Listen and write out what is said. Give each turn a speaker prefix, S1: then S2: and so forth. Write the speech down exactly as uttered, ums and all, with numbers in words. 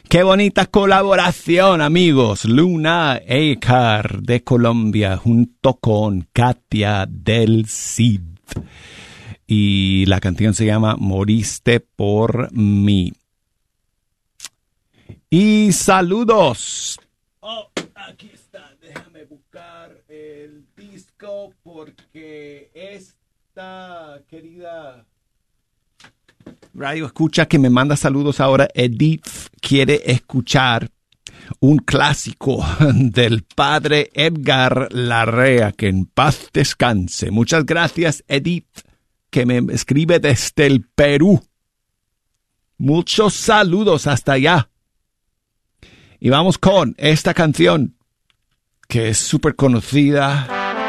S1: Qué bonita colaboración, amigos. Luna Ekar de Colombia junto con Katia del Cid. Y la canción se llama Moriste por mí. Y saludos. Oh, aquí está. Déjame buscar el disco porque esta querida Radio Escucha que me manda saludos ahora, Edith, quiere escuchar un clásico del padre Edgar Larrea, que en paz descanse. Muchas gracias, Edith, que me escribe desde el Perú. Muchos saludos hasta allá. Y vamos con esta canción que es súper conocida.